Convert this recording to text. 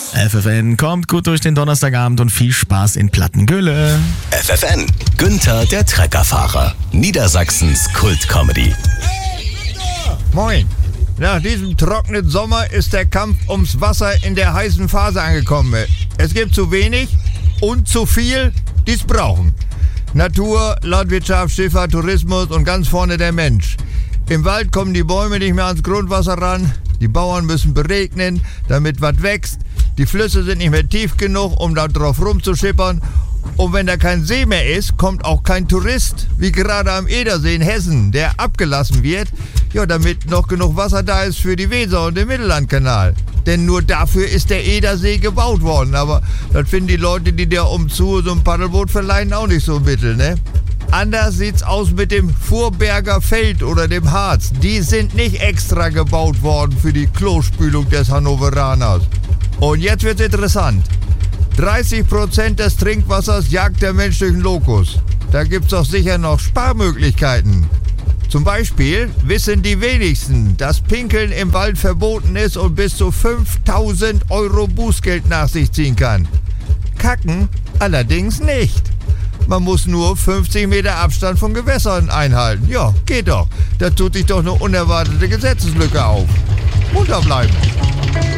FFN kommt gut durch den Donnerstagabend und viel Spaß in Plattengülle. FFN, Günther der Treckerfahrer, Niedersachsens Kult-Comedy. Moin. Nach diesem trockenen Sommer ist der Kampf ums Wasser in der heißen Phase angekommen. Es gibt zu wenig und zu viel, die es brauchen. Natur, Landwirtschaft, Schifffahrt, Tourismus und ganz vorne der Mensch. Im Wald kommen die Bäume nicht mehr ans Grundwasser ran. Die Bauern müssen beregnen, damit was wächst. Die Flüsse sind nicht mehr tief genug, um da drauf rumzuschippern. Und wenn da kein See mehr ist, kommt auch kein Tourist, wie gerade am Edersee in Hessen, der abgelassen wird, ja, damit noch genug Wasser da ist für die Weser und den Mittellandkanal. Denn nur dafür ist der Edersee gebaut worden. Aber das finden die Leute, die da umzu so ein Paddelboot verleihen, auch nicht so mittel, ne? Anders sieht's aus mit dem Vorberger Feld oder dem Harz. Die sind nicht extra gebaut worden für die Klospülung des Hannoveraners. Und jetzt wird's interessant. 30% des Trinkwassers jagt der Mensch durch den Lokus. Da gibt's doch sicher noch Sparmöglichkeiten. Zum Beispiel wissen die wenigsten, dass Pinkeln im Wald verboten ist und bis zu 5.000 € Bußgeld nach sich ziehen kann. Kacken allerdings nicht. Man muss nur 50 Meter Abstand von Gewässern einhalten. Ja, geht doch. Da tut sich doch eine unerwartete Gesetzeslücke auf. Munter bleiben.